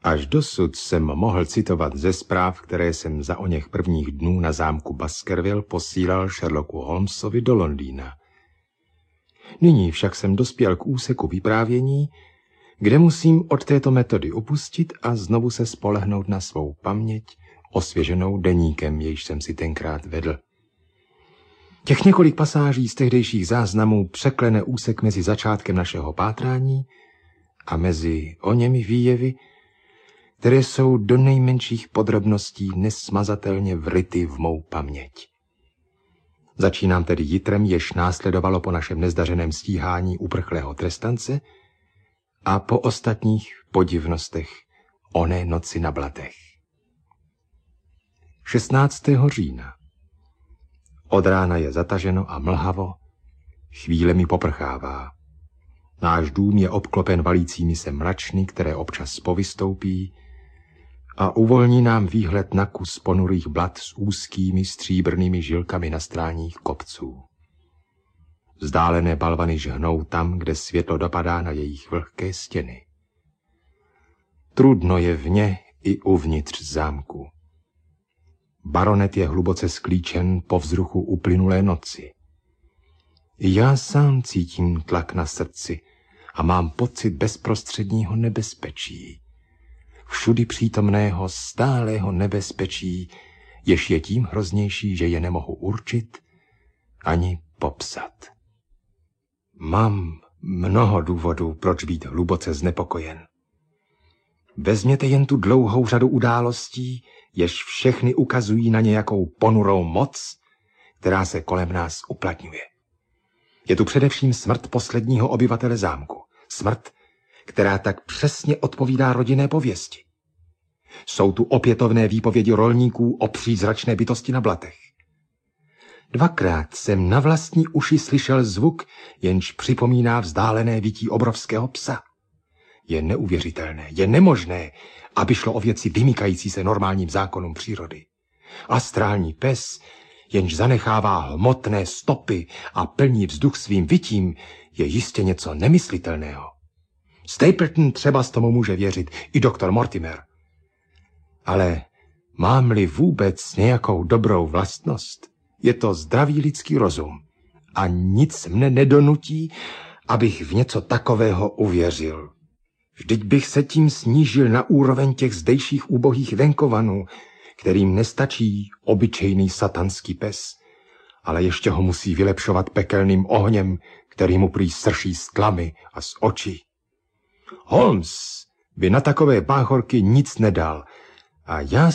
Až dosud jsem mohl citovat ze zpráv, které jsem za oněch prvních dnů na zámku Baskerville posílal Sherlocku Holmesovi do Londýna. Nyní však jsem dospěl k úseku vyprávění, kde musím od této metody upustit a znovu se spolehnout na svou paměť, osvěženou deníkem, jejž jsem si tenkrát vedl. Těch několik pasáží z tehdejších záznamů překlene úsek mezi začátkem našeho pátrání a mezi oněmi výjevy, které jsou do nejmenších podrobností nesmazatelně vryty v mou paměť. Začínám tedy jitrem, jež následovalo po našem nezdařeném stíhání uprchlého trestance a po ostatních podivnostech oné noci na Blatech. 16. října. Od rána je zataženo a mlhavo, chvílemi poprchává. Náš dům je obklopen valícími se mračny, které občas povystoupí a uvolní nám výhled na kus ponurých blat s úzkými stříbrnými žilkami na stráních kopců. Vzdálené balvany žhnou tam, kde světlo dopadá na jejich vlhké stěny. Trudno je vně i uvnitř zámku. Baronet je hluboce sklíčen po vzruchu uplynulé noci. I já sám cítím tlak na srdci a mám pocit bezprostředního nebezpečí. Všudy přítomného stálého nebezpečí, jež je tím hroznější, že je nemohu určit ani popsat. Mám mnoho důvodů, proč být hluboce znepokojen. Vezměte jen tu dlouhou řadu událostí, jež všechny ukazují na nějakou ponurou moc, která se kolem nás uplatňuje. Je tu především smrt posledního obyvatele zámku. Smrt, která tak přesně odpovídá rodinné pověsti. Jsou tu opětovné výpovědi rolníků o přízračné bytosti na Blatech. Dvakrát jsem na vlastní uši slyšel zvuk, jenž připomíná vzdálené vytí obrovského psa. Je neuvěřitelné, je nemožné, aby šlo o věci vymykající se normálním zákonům přírody. Astrální pes, jenž zanechává hmotné stopy a plní vzduch svým vytím, je jistě něco nemyslitelného. Stapleton třeba z tomu může věřit, i doktor Mortimer. Ale mám-li vůbec nějakou dobrou vlastnost, je to zdravý lidský rozum a nic mne nedonutí, abych v něco takového uvěřil. Vždyť bych se tím snížil na úroveň těch zdejších ubohých venkovanů, kterým nestačí obyčejný satanský pes, ale ještě ho musí vylepšovat pekelným ohněm, který mu prý srší z tlamy a z očí. Holmes by na takové báchorky nic nedal a já